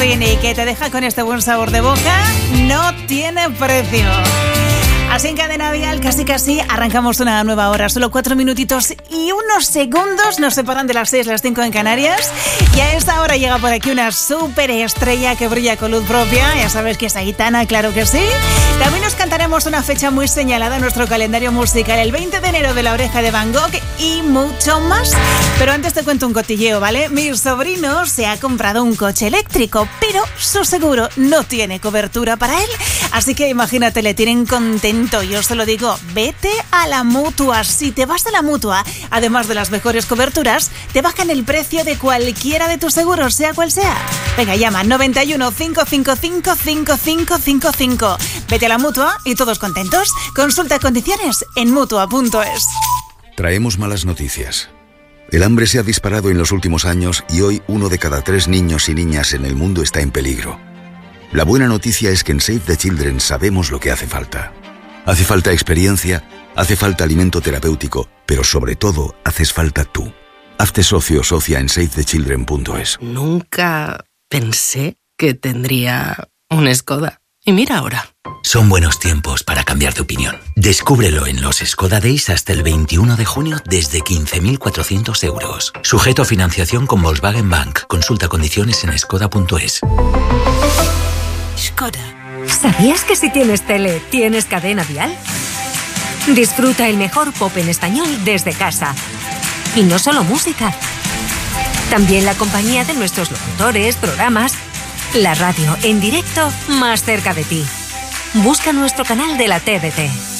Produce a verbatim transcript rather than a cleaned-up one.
Fini, que te deja con este buen sabor de boca, no tiene precio. Así en Cadena Dial, casi casi arrancamos una nueva hora. Solo cuatro minutitos y unos segundos nos separan de las seis, las cinco en Canarias. Y a esta hora llega por aquí una superestrella que brilla con luz propia. Ya sabes que es Aitana, claro que sí. También nos cantaremos una fecha muy señalada en nuestro calendario musical, el veinte de enero de La Oreja de Van Gogh y mucho más. Pero antes te cuento un cotilleo, ¿vale? Mi sobrino se ha comprado un coche eléctrico, pero su seguro no tiene cobertura para él. Así que imagínate, le tienen contento. Yo se lo digo, vete a la Mutua. Si te vas a la Mutua, además de las mejores coberturas, te bajan el precio de cualquiera de tus seguros, sea cual sea. Venga, llama noventa y uno, cinco cinco cinco, cinco cinco cinco cinco. Vete a la Mutua y todos contentos. Consulta condiciones en mutua punto es. Traemos malas noticias. El hambre se ha disparado en los últimos años y hoy uno de cada tres niños y niñas en el mundo está en peligro. La buena noticia es que en Save the Children sabemos lo que hace falta. Hace falta experiencia, hace falta alimento terapéutico, pero sobre todo haces falta tú. Hazte socio o socia en save the children punto es. Nunca pensé que tendría un Skoda. Y mira ahora. Son buenos tiempos para cambiar de opinión. Descúbrelo en los Skoda Days hasta el veintiuno de junio desde quince mil cuatrocientos euros. Sujeto a financiación con Volkswagen Bank. Consulta condiciones en skoda punto es. Skoda. ¿Sabías que si tienes tele, tienes Cadena Dial? Disfruta el mejor pop en español desde casa. Y no solo música. También la compañía de nuestros locutores, programas, la radio en directo más cerca de ti. Busca nuestro canal de la T D T.